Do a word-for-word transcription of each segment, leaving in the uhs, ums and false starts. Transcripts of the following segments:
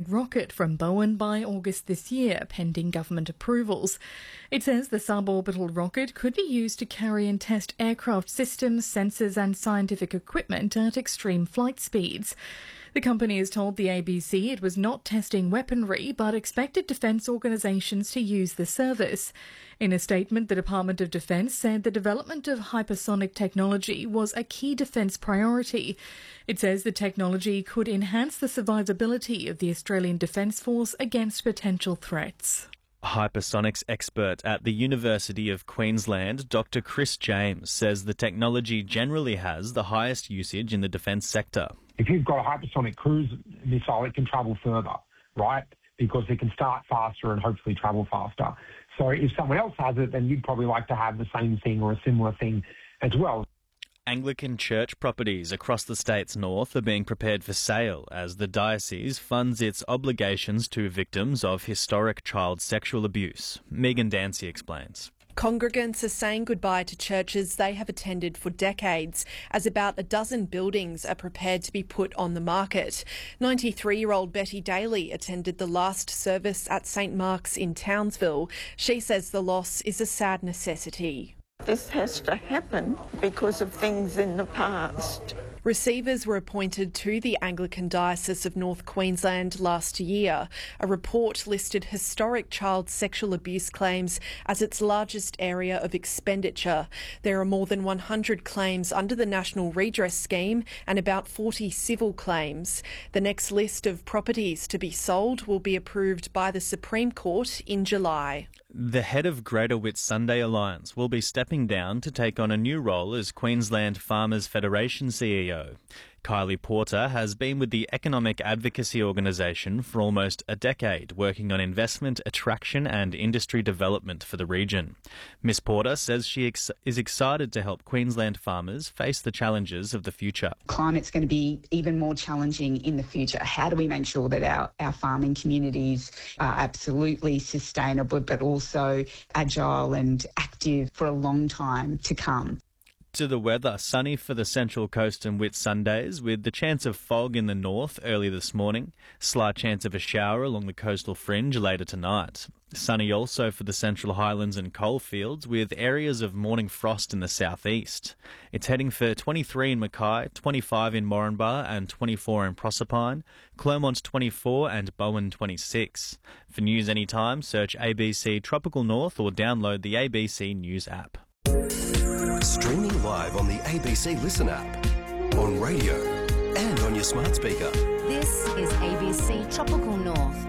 rocket from Bowen by August this year, pending government approvals. It says the suborbital rocket could be used to carry and test aircraft systems, sensors and scientific equipment at extreme flight speeds. The company has told the A B C it was not testing weaponry but expected defence organisations to use the service. In a statement, the Department of Defence said the development of hypersonic technology was a key defence priority. It says the technology could enhance the survivability of the Australian Defence Force against potential threats. Hypersonics expert at the University of Queensland, Doctor Chris James, says the technology generally has the highest usage in the defence sector. If you've got a hypersonic cruise missile, it can travel further, right? Because it can start faster and hopefully travel faster. So if someone else has it, then you'd probably like to have the same thing or a similar thing as well. Anglican church properties across the state's north are being prepared for sale as the diocese funds its obligations to victims of historic child sexual abuse. Megan Dancy explains. Congregants are saying goodbye to churches they have attended for decades, as about a dozen buildings are prepared to be put on the market. ninety-three-year-old Betty Daly attended the last service at St Mark's in Townsville. She says the loss is a sad necessity. This has to happen because of things in the past. Receivers were appointed to the Anglican Diocese of North Queensland last year. A report listed historic child sexual abuse claims as its largest area of expenditure. There are more than one hundred claims under the National Redress Scheme and about forty civil claims. The next list of properties to be sold will be approved by the Supreme Court in July. The head of Greater Whitsunday Alliance will be stepping down to take on a new role as Queensland Farmers Federation C E O. Kylie Porter has been with the Economic Advocacy Organisation for almost a decade, working on investment, attraction and industry development for the region. Miss Porter says she ex- is excited to help Queensland farmers face the challenges of the future. Climate's going to be even more challenging in the future. How do we make sure that our, our farming communities are absolutely sustainable but also agile and active for a long time to come? To the weather, sunny for the Central Coast and Whitsundays, with the chance of fog in the north early this morning, slight chance of a shower along the coastal fringe later tonight. Sunny also for the Central Highlands and coalfields, with areas of morning frost in the southeast. It's heading for twenty-three in Mackay, twenty-five in Moranbah and twenty-four in Proserpine, Clermont twenty-four and Bowen twenty-six. For news anytime, search A B C Tropical North or download the A B C News app. Streaming live on the A B C Listen app, on radio and on your smart speaker. This is A B C Tropical North.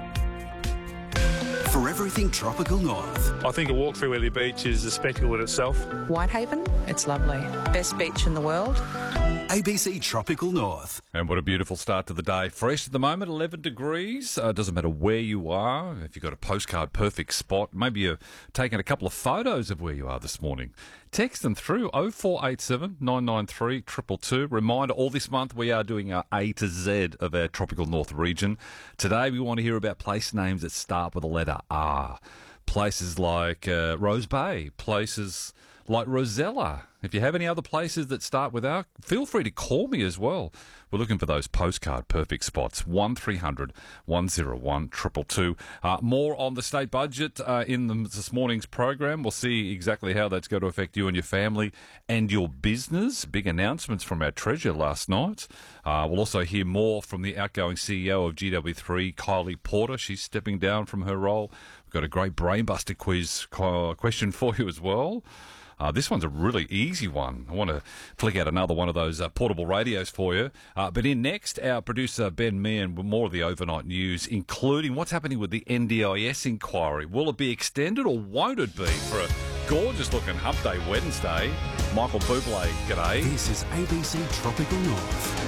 For everything Tropical North. I think a walk through Ellie Beach is a spectacle in itself. Whitehaven, it's lovely. Best beach in the world. A B C Tropical North. And what a beautiful start to the day. Fresh at the moment, eleven degrees. Uh, doesn't matter where you are. If you've got a postcard perfect spot, maybe you're taking a couple of photos of where you are this morning. Text them through oh four eight seven, nine nine three, two two two. Reminder, all this month we are doing our A to Z of our Tropical North region. Today we want to hear about place names that start with the letter R. Places like uh, Rose Bay, places like Rosella. If you have any other places that start with R, feel free to call me as well. We're looking for those postcard perfect spots. one three hundred, one oh one, two two two. Uh, more on the state budget uh, in the, this morning's program. We'll see exactly how that's going to affect you and your family and your business. Big announcements from our Treasurer last night. Uh, we'll also hear more from the outgoing C E O of G W three, Kylie Porter. She's stepping down from her role. We've got a great brainbuster quiz question for you as well. Uh, this one's a really easy one. I want to flick out another one of those uh, portable radios for you. Uh, but in next, our producer Ben Meehan with more of the overnight news, including what's happening with the N D I S inquiry. Will it be extended or won't it be for a gorgeous-looking Hump Day Wednesday? Michael Bublé, g'day. This is A B C Tropical North.